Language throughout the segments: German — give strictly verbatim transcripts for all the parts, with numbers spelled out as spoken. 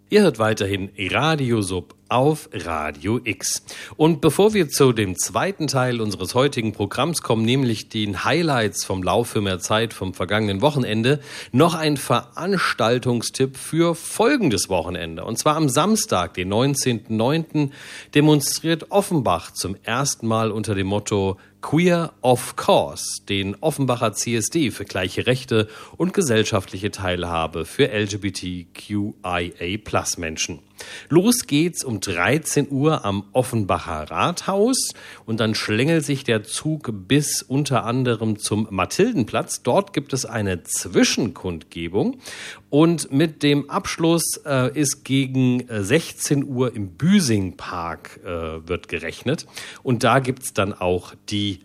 Ihr hört weiterhin Radio Sub auf Radio X. Und bevor wir zu dem zweiten Teil unseres heutigen Programms kommen, nämlich den Highlights vom Lauf für mehr Zeit vom vergangenen Wochenende, noch ein Veranstaltungstipp für folgendes Wochenende. Und zwar am Samstag, den neunzehnten neunten, demonstriert Offenbach zum ersten Mal unter dem Motto Queer of Course, den Offenbacher C S D für gleiche Rechte und gesellschaftliche Teilhabe für L G B T Q I A Plus Menschen. Los geht's um dreizehn Uhr am Offenbacher Rathaus und dann schlängelt sich der Zug bis unter anderem zum Mathildenplatz. Dort gibt es eine Zwischenkundgebung und mit dem Abschluss äh, ist gegen sechzehn Uhr im Büsing-Park äh, wird gerechnet und da gibt's dann auch die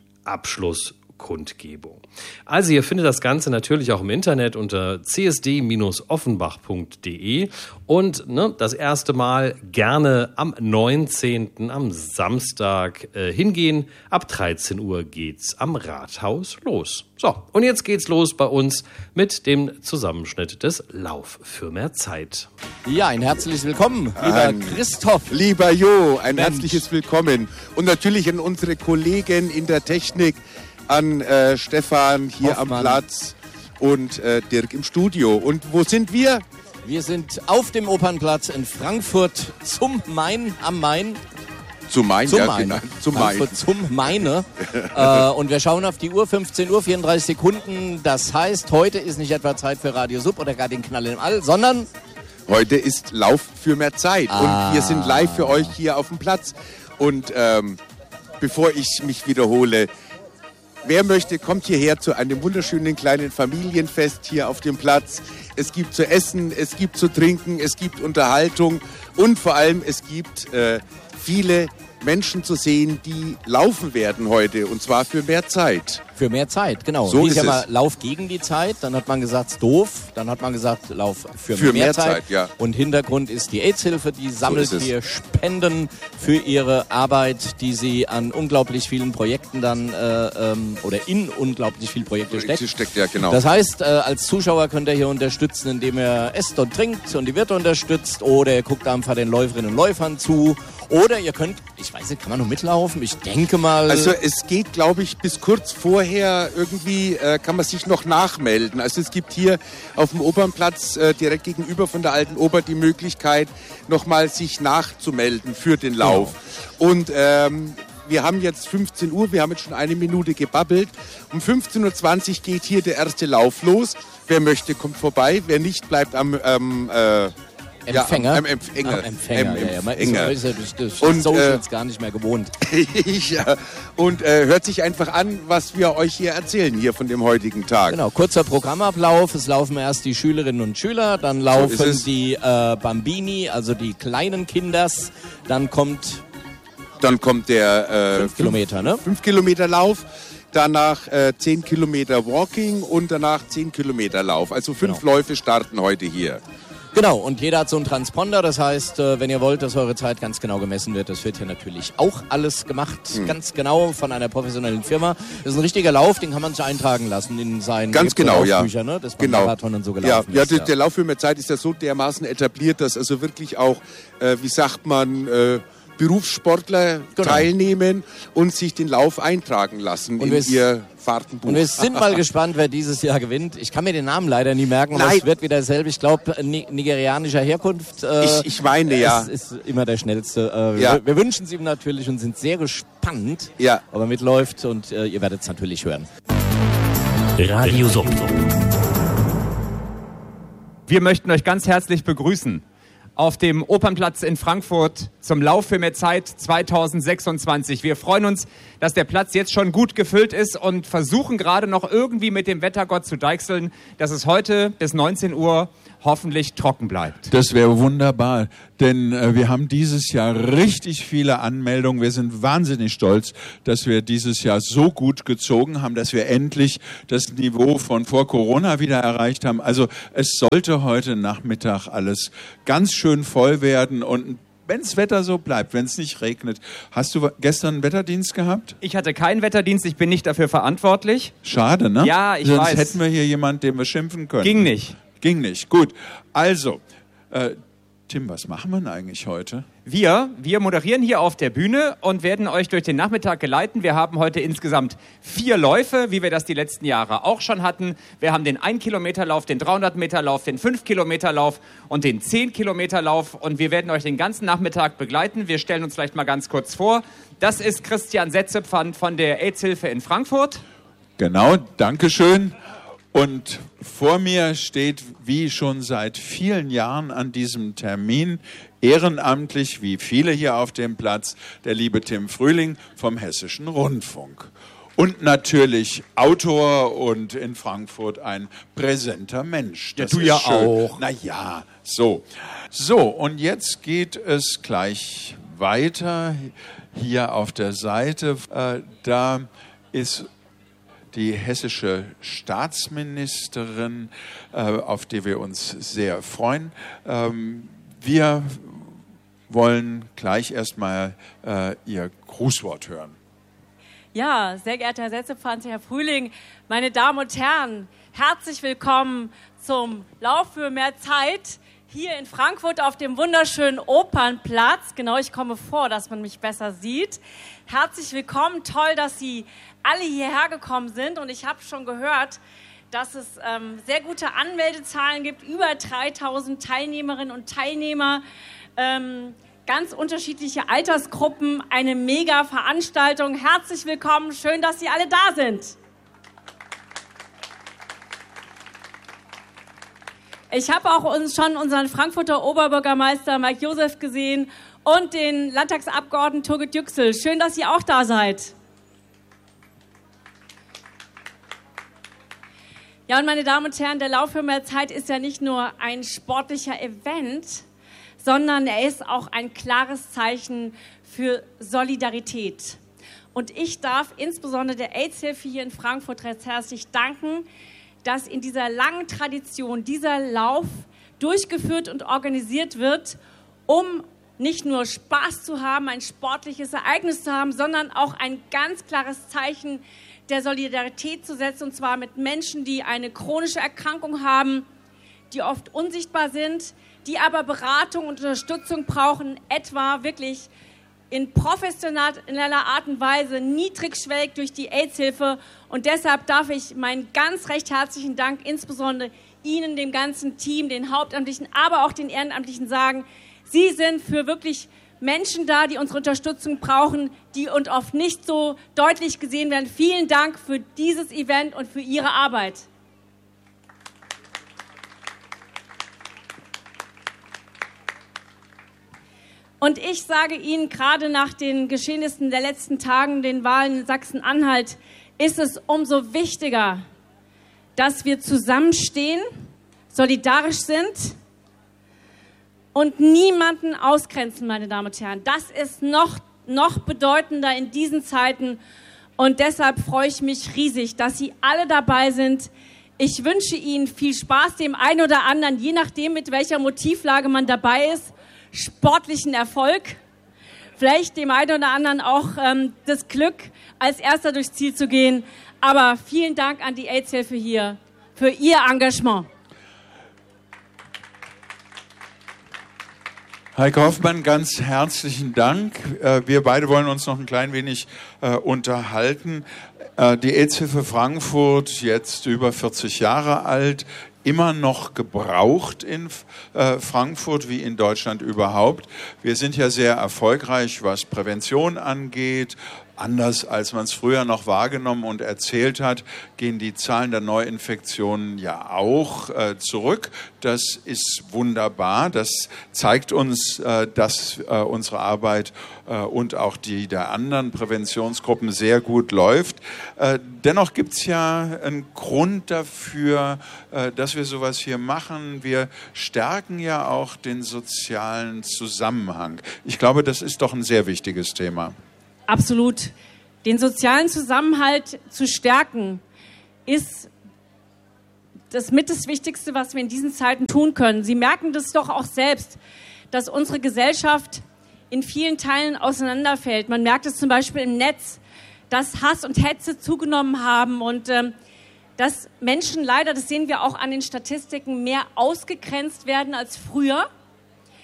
Abschlusskundgebung. Also ihr findet das Ganze natürlich auch im Internet unter c s d offenbach punkt d e und ne, das erste Mal gerne am neunzehnten am Samstag äh, hingehen. Ab dreizehn Uhr geht's am Rathaus los. So, und jetzt geht's los bei uns mit dem Zusammenschnitt des Lauf für mehr Zeit. Ja, ein herzliches Willkommen, lieber ein, Christoph. Lieber Jo, ein Mensch. herzliches Willkommen. Und natürlich an unsere Kollegen in der Technik, an äh, Stefan hier Hoffmann. am Platz und äh, Dirk im Studio. Und wo sind wir? Wir sind auf dem Opernplatz in Frankfurt zum Main, am Main. Zum Main, Zum ja, Main. genau. Zum Main. Frankfurt zum Maine. äh, und wir schauen auf die Uhr, fünfzehn Uhr, vierunddreißig Sekunden. Das heißt, heute ist nicht etwa Zeit für Radio Sub oder gar den Knall im All, sondern Heute ist Lauf für mehr Zeit. Ah. Und wir sind live für euch hier auf dem Platz. Und ähm, bevor ich mich wiederhole, wer möchte, kommt hierher zu einem wunderschönen kleinen Familienfest hier auf dem Platz. Es gibt zu essen, es gibt zu trinken, es gibt Unterhaltung und vor allem es gibt äh, viele Menschen zu sehen, die laufen werden heute und zwar für mehr Zeit. für mehr Zeit, genau. So Hieß ist ja mal es. Lauf gegen die Zeit, dann hat man gesagt, ist doof, dann hat man gesagt, Lauf für, Für mehr, mehr Zeit. Zeit, ja. Und Hintergrund ist die AIDS-Hilfe, die sammelt ist es. hier Spenden für ihre Arbeit, die sie an unglaublich vielen Projekten dann, äh, ähm, oder in unglaublich viele Projekte steckt. Sie steckt ja genau. Das heißt, äh, als Zuschauer könnt ihr hier unterstützen, indem ihr esst und trinkt und die Wirte unterstützt oder ihr guckt einfach den Läuferinnen und Läufern zu. Oder ihr könnt, ich weiß nicht, kann man nur mitlaufen? Ich denke mal... Also es geht, glaube ich, bis kurz vorher irgendwie äh, kann man sich noch nachmelden. Also es gibt hier auf dem Opernplatz äh, direkt gegenüber von der Alten Oper die Möglichkeit, nochmal sich nachzumelden für den Lauf. Genau. Und ähm, wir haben jetzt fünfzehn Uhr, wir haben jetzt schon eine Minute gebabbelt. Um fünfzehn Uhr zwanzig geht hier der erste Lauf los. Wer möchte, kommt vorbei. Wer nicht, bleibt am... Ähm, äh, Empfänger. Ja, am, am Empfänger. Am Empfänger, am ja, ja. Man Empfänger. ist ja durch, durch Und, Socials äh, gar nicht mehr gewohnt. ja. Und äh, hört sich einfach an, was wir euch hier erzählen, hier von dem heutigen Tag. Genau, kurzer Programmablauf. Es laufen erst die Schülerinnen und Schüler, dann laufen So ist es. die äh, Bambini, also die kleinen Kinders. Dann kommt Dann kommt der äh, fünf Kilometer, ne? fünf Kilometer Lauf. Danach äh, zehn Kilometer Walking und danach zehn Kilometer Lauf. Also fünf Genau. Läufe starten heute hier. Genau, und jeder hat so einen Transponder. Das heißt, äh, wenn ihr wollt, dass eure Zeit ganz genau gemessen wird, das wird hier natürlich auch alles gemacht. Hm. Ganz genau von einer professionellen Firma. Das ist ein richtiger Lauf, den kann man sich eintragen lassen in seinen Ganz genau, ja. Laufbücher, ne? Das beim Genau. Marathon und so Ja, gelaufen ja, ist. der, der Lauf für mehr Zeit ist ja so dermaßen etabliert, dass also wirklich auch, äh, wie sagt man, äh, Berufssportler Genau. teilnehmen und sich den Lauf eintragen lassen Und in wir- ihr Fahrtenbuch. Und wir sind mal gespannt, wer dieses Jahr gewinnt. Ich kann mir den Namen leider nie merken, aber Nein. es wird wieder dasselbe. Ich glaube, ni nigerianischer Herkunft. Äh, Ich- ich meine, ja. Es ist immer der schnellste. Äh, Ja. wir, wir wünschen es ihm natürlich und sind sehr gespannt, Ja. ob er mitläuft. Und äh, ihr werdet es natürlich hören. Radio Sub. Wir möchten euch ganz herzlich begrüßen auf dem Opernplatz in Frankfurt zum Lauf für mehr Zeit zweitausendsechsundzwanzig. Wir freuen uns, dass der Platz jetzt schon gut gefüllt ist und versuchen gerade noch irgendwie mit dem Wettergott zu deichseln, dass es heute bis neunzehn Uhr hoffentlich trocken bleibt. Das wäre wunderbar, denn äh, wir haben dieses Jahr richtig viele Anmeldungen. Wir sind wahnsinnig stolz, dass wir dieses Jahr so gut gezogen haben, dass wir endlich das Niveau von vor Corona wieder erreicht haben. Also es sollte heute Nachmittag alles ganz schön voll werden und wenn's Wetter so bleibt, wenn es nicht regnet. Hast du gestern einen Wetterdienst gehabt? Ich hatte keinen Wetterdienst, ich bin nicht dafür verantwortlich. Schade, ne? Ja, ich Sonst weiß. hätten wir hier jemanden, den wir schimpfen können. Ging nicht. Ging nicht. Gut. Also, äh, Tim, was machen wir denn eigentlich heute? Wir, wir moderieren hier auf der Bühne und werden euch durch den Nachmittag geleiten. Wir haben heute insgesamt vier Läufe, wie wir das die letzten Jahre auch schon hatten. Wir haben den ein Kilometer Lauf, den dreihundert Meter Lauf, den fünf Kilometer Lauf und den zehn Kilometer Lauf. Und wir werden euch den ganzen Nachmittag begleiten. Wir stellen uns vielleicht mal ganz kurz vor. Das ist Christian Setzepfand von der AIDS-Hilfe in Frankfurt. Genau, Dankeschön. Und vor mir steht, wie schon seit vielen Jahren an diesem Termin, ehrenamtlich, wie viele hier auf dem Platz, der liebe Tim Frühling vom Hessischen Rundfunk. Und natürlich Autor und in Frankfurt ein präsenter Mensch. Das ja, du ist ja schön. auch. Na ja, so. So, und jetzt geht es gleich weiter. Hier auf der Seite, äh, da ist die hessische Staatsministerin, äh, auf die wir uns sehr freuen. Ähm, wir wollen gleich erstmal äh, Ihr Grußwort hören. Ja, sehr geehrter Herr Setzepfand, Herr Frühling, meine Damen und Herren, herzlich willkommen zum Lauf für mehr Zeit hier in Frankfurt auf dem wunderschönen Opernplatz. Genau, ich komme vor, dass man mich besser sieht. Herzlich willkommen, toll, dass Sie alle hierher gekommen sind. Und ich habe schon gehört, dass es ähm, sehr gute Anmeldezahlen gibt, über dreitausend Teilnehmerinnen und Teilnehmer, ähm, ganz unterschiedliche Altersgruppen, eine mega Veranstaltung. Herzlich willkommen, schön, dass Sie alle da sind. Ich habe auch uns schon unseren Frankfurter Oberbürgermeister Mike Josef gesehen und den Landtagsabgeordneten Turgut Yüksel. Schön, dass ihr auch da seid. Ja, und meine Damen und Herren, der Lauf für mehr Zeit ist ja nicht nur ein sportlicher Event, sondern er ist auch ein klares Zeichen für Solidarität. Und ich darf insbesondere der AIDS-Hilfe hier in Frankfurt recht herzlich danken, dass in dieser langen Tradition dieser Lauf durchgeführt und organisiert wird, um nicht nur Spaß zu haben, ein sportliches Ereignis zu haben, sondern auch ein ganz klares Zeichen der Solidarität zu setzen, und zwar mit Menschen, die eine chronische Erkrankung haben, die oft unsichtbar sind, die aber Beratung und Unterstützung brauchen, etwa wirklich in professioneller Art und Weise, niedrigschwellig durch die AIDS-Hilfe. Und deshalb darf ich meinen ganz recht herzlichen Dank insbesondere Ihnen, dem ganzen Team, den Hauptamtlichen, aber auch den Ehrenamtlichen sagen, Sie sind für wirklich Menschen da, die unsere Unterstützung brauchen, die und oft nicht so deutlich gesehen werden. Vielen Dank für dieses Event und für Ihre Arbeit. Und ich sage Ihnen, gerade nach den Geschehnissen der letzten Tagen, den Wahlen in Sachsen-Anhalt, ist es umso wichtiger, dass wir zusammenstehen, solidarisch sind und niemanden ausgrenzen, meine Damen und Herren. Das ist noch, noch bedeutender in diesen Zeiten. Und deshalb freue ich mich riesig, dass Sie alle dabei sind. Ich wünsche Ihnen viel Spaß, dem einen oder anderen, je nachdem, mit welcher Motivlage man dabei ist, sportlichen Erfolg. Vielleicht dem einen oder anderen auch ähm, das Glück, als Erster durchs Ziel zu gehen. Aber vielen Dank an die AIDS-Hilfe hier für Ihr Engagement. Heike Hoffmann, ganz herzlichen Dank. Wir beide wollen uns noch ein klein wenig äh, unterhalten. Äh, die AIDS-Hilfe Frankfurt, jetzt über vierzig Jahre alt, immer noch gebraucht in äh, Frankfurt wie in Deutschland überhaupt. Wir sind ja sehr erfolgreich, was Prävention angeht. Anders als man es früher noch wahrgenommen und erzählt hat, gehen die Zahlen der Neuinfektionen ja auch äh, zurück. Das ist wunderbar. Das zeigt uns, äh, dass äh, unsere Arbeit äh, und auch die der anderen Präventionsgruppen sehr gut läuft. Äh, dennoch gibt es ja einen Grund dafür, äh, dass wir sowas hier machen. Wir stärken ja auch den sozialen Zusammenhang. Ich glaube, das ist doch ein sehr wichtiges Thema. Absolut. Den sozialen Zusammenhalt zu stärken, ist das mit das Wichtigste, was wir in diesen Zeiten tun können. Sie merken das doch auch selbst, dass unsere Gesellschaft in vielen Teilen auseinanderfällt. Man merkt es zum Beispiel im Netz, dass Hass und Hetze zugenommen haben und ähm, dass Menschen leider, das sehen wir auch an den Statistiken, mehr ausgegrenzt werden als früher.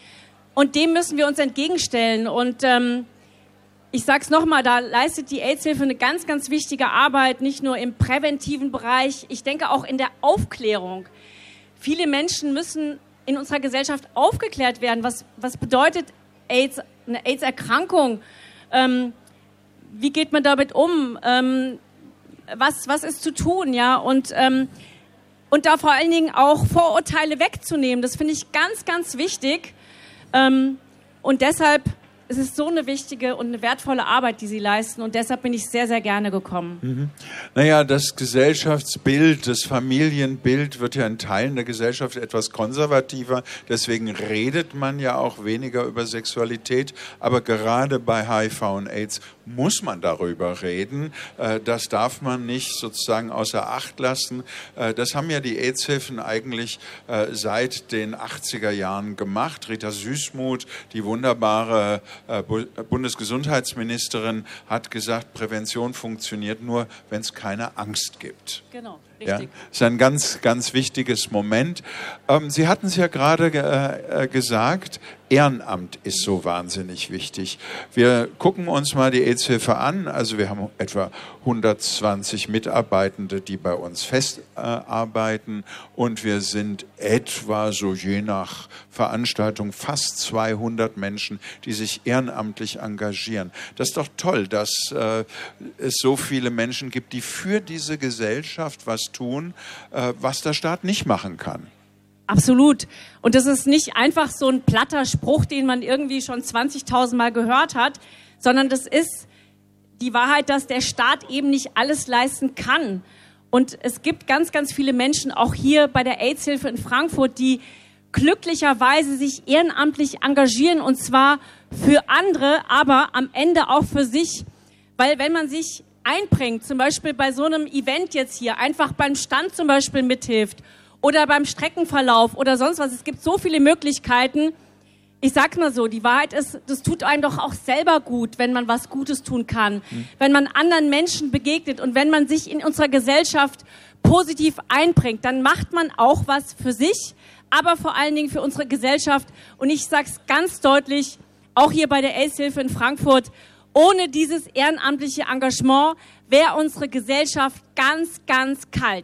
Und dem müssen wir uns entgegenstellen. Und ähm, ich sage es nochmal, da leistet die AIDS-Hilfe eine ganz, ganz wichtige Arbeit, nicht nur im präventiven Bereich, ich denke auch in der Aufklärung. Viele Menschen müssen in unserer Gesellschaft aufgeklärt werden. Was, was bedeutet AIDS, eine AIDS-Erkrankung? Ähm, wie geht man damit um? Ähm, was, was ist zu tun? Ja? Und, ähm, und da vor allen Dingen auch Vorurteile wegzunehmen. Das finde ich ganz, ganz wichtig. Ähm, und deshalb ist es so eine wichtige und eine wertvolle Arbeit, die Sie leisten. Und deshalb bin ich sehr, sehr gerne gekommen. Mhm. Naja, das Gesellschaftsbild, das Familienbild wird ja in Teilen der Gesellschaft etwas konservativer. Deswegen redet man ja auch weniger über Sexualität. Aber gerade bei H I V und AIDS muss man darüber reden. Das darf man nicht sozusagen außer Acht lassen. Das haben ja die AIDS-Hilfen eigentlich seit den achtziger Jahren gemacht. Rita Süssmuth, die wunderbare Bundesgesundheitsministerin, hat gesagt, Prävention funktioniert nur, wenn es keine Angst gibt. Genau, richtig. Ja, das ist ein ganz, ganz wichtiges Moment. Ähm, Sie hatten es ja gerade äh, gesagt, Ehrenamt ist so wahnsinnig wichtig. Wir gucken uns mal die AIDS-Hilfe an. Also wir haben etwa hundertzwanzig Mitarbeitende, die bei uns fest äh, arbeiten. Und wir sind etwa so je nach Veranstaltung fast zweihundert Menschen, die sich ehrenamtlich engagieren. Das ist doch toll, dass äh, es so viele Menschen gibt, die für diese Gesellschaft was tun, äh, was der Staat nicht machen kann. Absolut. Und das ist nicht einfach so ein platter Spruch, den man irgendwie schon zwanzigtausend Mal gehört hat, sondern das ist die Wahrheit, dass der Staat eben nicht alles leisten kann. Und es gibt ganz, ganz viele Menschen, auch hier bei der AIDS-Hilfe in Frankfurt, die glücklicherweise sich ehrenamtlich engagieren, und zwar für andere, aber am Ende auch für sich. Weil wenn man sich einbringt, zum Beispiel bei so einem Event jetzt hier, einfach beim Stand zum Beispiel mithilft, oder beim Streckenverlauf oder sonst was. Es gibt so viele Möglichkeiten. Ich sag's mal so, die Wahrheit ist, das tut einem doch auch selber gut, wenn man was Gutes tun kann. Mhm. Wenn man anderen Menschen begegnet und wenn man sich in unserer Gesellschaft positiv einbringt, dann macht man auch was für sich, aber vor allen Dingen für unsere Gesellschaft. Und ich sag's ganz deutlich, auch hier bei der AIDS-Hilfe in Frankfurt, ohne dieses ehrenamtliche Engagement wäre unsere Gesellschaft ganz, ganz kalt.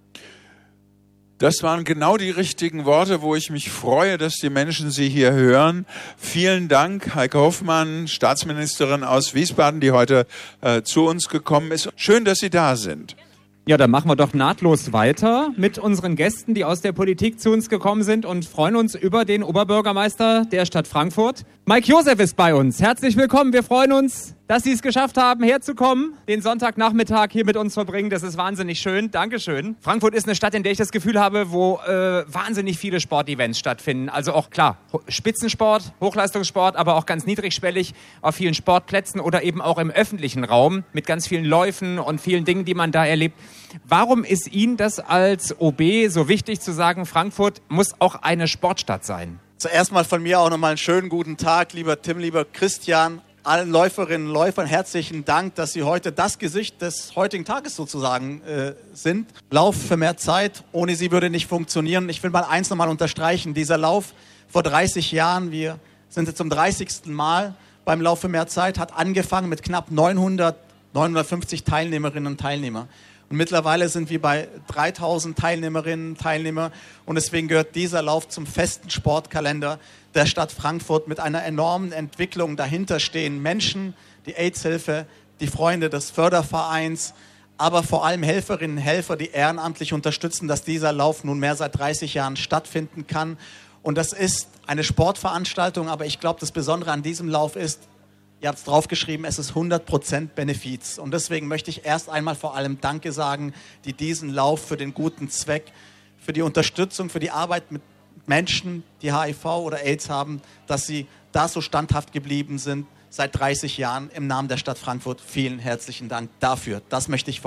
Das waren genau die richtigen Worte, wo ich mich freue, dass die Menschen sie hier hören. Vielen Dank, Heike Hoffmann, Staatsministerin aus Wiesbaden, die heute äh, zu uns gekommen ist. Schön, dass Sie da sind. Ja, dann machen wir doch nahtlos weiter mit unseren Gästen, die aus der Politik zu uns gekommen sind, und freuen uns über den Oberbürgermeister der Stadt Frankfurt. Mike Josef ist bei uns. Herzlich willkommen. Wir freuen uns, dass Sie es geschafft haben, herzukommen, den Sonntagnachmittag hier mit uns verbringen. Das ist wahnsinnig schön. Dankeschön. Frankfurt ist eine Stadt, in der ich das Gefühl habe, wo äh, wahnsinnig viele Sportevents stattfinden. Also auch klar, Spitzensport, Hochleistungssport, aber auch ganz niedrigschwellig auf vielen Sportplätzen oder eben auch im öffentlichen Raum mit ganz vielen Läufen und vielen Dingen, die man da erlebt. Warum ist Ihnen das als O B so wichtig zu sagen, Frankfurt muss auch eine Sportstadt sein? Zuerst mal von mir auch nochmal einen schönen guten Tag, lieber Tim, lieber Christian, allen Läuferinnen und Läufern herzlichen Dank, dass Sie heute das Gesicht des heutigen Tages sozusagen äh, sind. Lauf für mehr Zeit, ohne Sie würde nicht funktionieren. Ich will mal eins nochmal unterstreichen, dieser Lauf vor dreißig Jahren, wir sind jetzt zum dreißigsten Mal beim Lauf für mehr Zeit, hat angefangen mit knapp neunhundert, neunhundertfünfzig Teilnehmerinnen und Teilnehmern. Und mittlerweile sind wir bei dreitausend Teilnehmerinnen und Teilnehmern. Und deswegen gehört dieser Lauf zum festen Sportkalender der Stadt Frankfurt mit einer enormen Entwicklung. Dahinter stehen Menschen, die AIDS-Hilfe, die Freunde des Fördervereins, aber vor allem Helferinnen und Helfer, die ehrenamtlich unterstützen, dass dieser Lauf nunmehr seit dreißig Jahren stattfinden kann. Und das ist eine Sportveranstaltung, aber ich glaube, das Besondere an diesem Lauf ist, ihr habt es draufgeschrieben, es ist hundert Prozent Benefiz. Und deswegen möchte ich erst einmal vor allem Danke sagen, die diesen Lauf für den guten Zweck, für die Unterstützung, für die Arbeit mit Menschen, die H I V oder AIDS haben, dass sie da so standhaft geblieben sind seit dreißig Jahren im Namen der Stadt Frankfurt. Vielen herzlichen Dank dafür. Das möchte ich vorab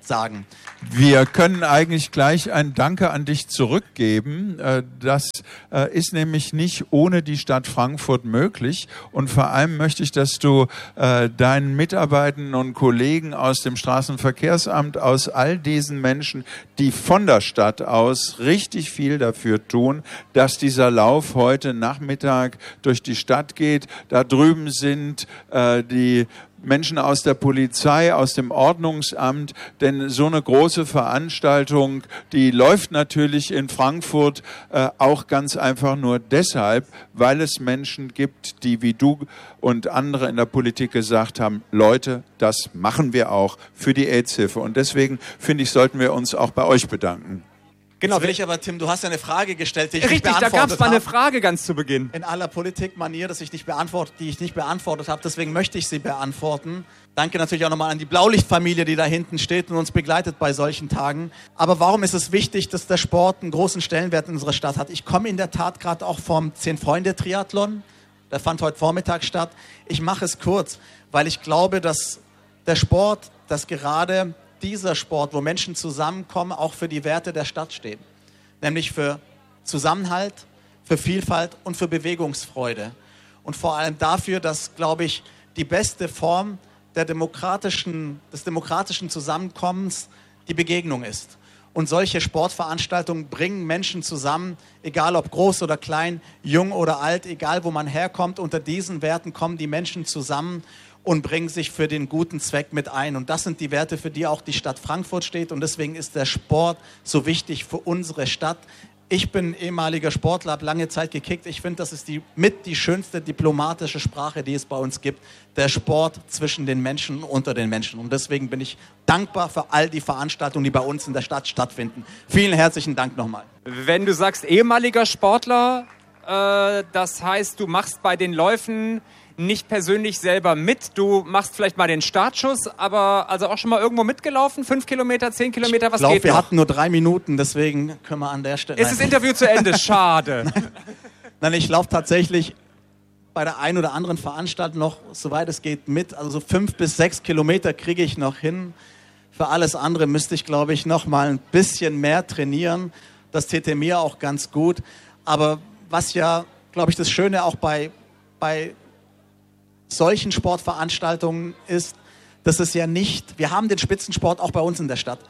sagen. Wir können eigentlich gleich ein Danke an dich zurückgeben. Das ist nämlich nicht ohne die Stadt Frankfurt möglich. Und vor allem möchte ich, dass du deinen Mitarbeitern und Kollegen aus dem Straßenverkehrsamt, aus all diesen Menschen, die von der Stadt aus richtig viel dafür tun, dass dieser Lauf heute Nachmittag durch die Stadt geht. Da drüben sind die Menschen aus der Polizei, aus dem Ordnungsamt, denn so eine große Veranstaltung, die läuft natürlich in Frankfurt äh, auch ganz einfach nur deshalb, weil es Menschen gibt, die wie du und andere in der Politik gesagt haben, Leute, das machen wir auch für die AIDS-Hilfe. Und deswegen, finde ich, sollten wir uns auch bei euch bedanken. Genau, will ich aber, Tim, du hast ja eine Frage gestellt, die ich Richtig, nicht beantwortet habe. da gab es mal eine Frage ganz zu Beginn. In aller Politikmanier, dass ich nicht beantwortet, die ich nicht beantwortet habe, deswegen möchte ich sie beantworten. Danke natürlich auch nochmal an die Blaulichtfamilie, die da hinten steht und uns begleitet bei solchen Tagen. Aber warum ist es wichtig, dass der Sport einen großen Stellenwert in unserer Stadt hat? Ich komme in der Tat gerade auch vom Zehn-Freunde-Triathlon. Der fand heute Vormittag statt. Ich mache es kurz, weil ich glaube, dass der Sport, dass gerade dieser Sport, wo Menschen zusammenkommen, auch für die Werte der Stadt steht. Nämlich für Zusammenhalt, für Vielfalt und für Bewegungsfreude. Und vor allem dafür, dass, glaube ich, die beste Form der demokratischen, des demokratischen Zusammenkommens die Begegnung ist. Und solche Sportveranstaltungen bringen Menschen zusammen, egal ob groß oder klein, jung oder alt, egal wo man herkommt. Unter diesen Werten kommen die Menschen zusammen und bringen sich für den guten Zweck mit ein. Und das sind die Werte, für die auch die Stadt Frankfurt steht. Und deswegen ist der Sport so wichtig für unsere Stadt. Ich bin ehemaliger Sportler, habe lange Zeit gekickt. Ich finde, das ist die, mit die schönste diplomatische Sprache, die es bei uns gibt. Der Sport zwischen den Menschen, unter den Menschen. Und deswegen bin ich dankbar für all die Veranstaltungen, die bei uns in der Stadt stattfinden. Vielen herzlichen Dank nochmal. Wenn du sagst ehemaliger Sportler, äh, das heißt, du machst bei den Läufen nicht persönlich selber mit. Du machst vielleicht mal den Startschuss, aber also auch schon mal irgendwo mitgelaufen? Fünf Kilometer, zehn Kilometer, was ich glaub, geht wir noch? hatten nur drei Minuten, deswegen können wir an der Stelle... Ist das Interview zu Ende? Schade. Nein, Nein ich laufe tatsächlich bei der einen oder anderen Veranstaltung noch, soweit es geht, mit. Also so fünf bis sechs Kilometer kriege ich noch hin. Für alles andere müsste ich, glaube ich, noch mal ein bisschen mehr trainieren. Das täte mir auch ganz gut. Aber was ja, glaube ich, das Schöne auch bei, bei solchen Sportveranstaltungen ist, dass es ja nicht, wir haben den Spitzensport auch bei uns in der Stadt,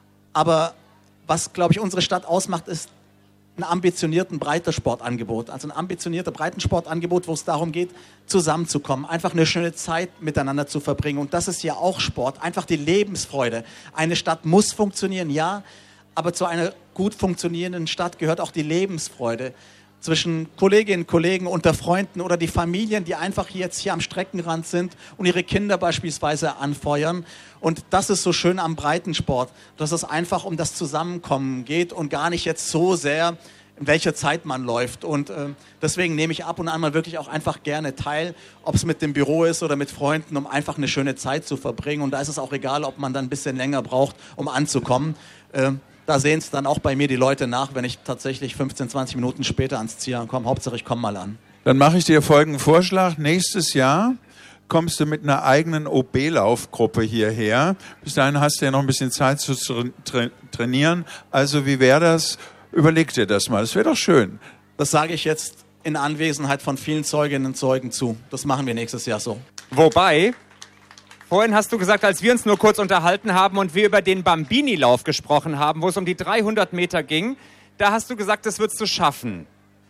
aber was, glaube ich, unsere Stadt ausmacht, ist ein ambitionierten Breitensportangebot, also ein ambitionierter Breitensportangebot, wo es darum geht, zusammenzukommen, einfach eine schöne Zeit miteinander zu verbringen. Und das ist ja auch Sport, einfach die Lebensfreude. Eine Stadt muss funktionieren, ja, aber zu einer gut funktionierenden Stadt gehört auch die Lebensfreude zwischen Kolleginnen und Kollegen, unter Freunden oder die Familien, die einfach jetzt hier am Streckenrand sind und ihre Kinder beispielsweise anfeuern. Und das ist so schön am Breitensport, dass es einfach um das Zusammenkommen geht und gar nicht jetzt so sehr, in welcher Zeit man läuft. Und äh, deswegen nehme ich ab und an mal wirklich auch einfach gerne teil, ob es mit dem Büro ist oder mit Freunden, um einfach eine schöne Zeit zu verbringen. Und da ist es auch egal, ob man dann ein bisschen länger braucht, um anzukommen. Äh, Da sehen es dann auch bei mir die Leute nach, wenn ich tatsächlich fünfzehn, zwanzig Minuten später ans Ziel ankomme. Hauptsache, ich komme mal an. Dann mache ich dir folgenden Vorschlag. Nächstes Jahr kommst du mit einer eigenen O B-Laufgruppe hierher. Bis dahin hast du ja noch ein bisschen Zeit zu tra- trainieren. Also wie wäre das? Überleg dir das mal. Das wäre doch schön. Das sage ich jetzt in Anwesenheit von vielen Zeuginnen und Zeugen zu. Das machen wir nächstes Jahr so. Wobei... Vorhin hast du gesagt, als wir uns nur kurz unterhalten haben und wir über den Bambini-Lauf gesprochen haben, wo es um die dreihundert Meter ging, da hast du gesagt, das würdest du schaffen.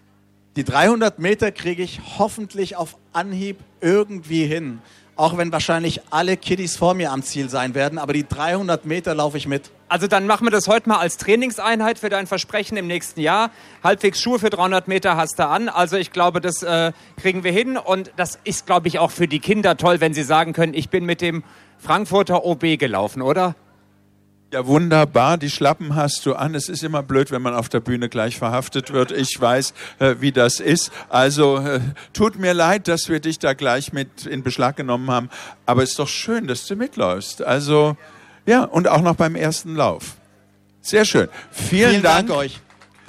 Die dreihundert Meter kriege ich hoffentlich auf Anhieb irgendwie hin. Auch wenn wahrscheinlich alle Kiddies vor mir am Ziel sein werden, aber die dreihundert Meter laufe ich mit. Also dann machen wir das heute mal als Trainingseinheit für dein Versprechen im nächsten Jahr. Halbwegs Schuhe für dreihundert Meter hast du an. Also ich glaube, das äh, kriegen wir hin. Und das ist, glaube ich, auch für die Kinder toll, wenn sie sagen können, ich bin mit dem Frankfurter O B gelaufen, oder? Ja, wunderbar. Die Schlappen hast du an. Es ist immer blöd, wenn man auf der Bühne gleich verhaftet wird. Ich weiß, äh, wie das ist. Also äh, tut mir leid, dass wir dich da gleich mit in Beschlag genommen haben. Aber es ist doch schön, dass du mitläufst. Also ja, und auch noch beim ersten Lauf. Sehr schön. Vielen, Vielen Dank. Dank euch.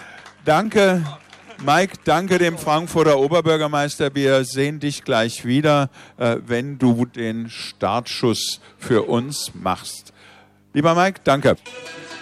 Danke, Mike. Danke dem Frankfurter Oberbürgermeister. Wir sehen dich gleich wieder, äh, wenn du den Startschuss für uns machst. Lieber Mike, danke.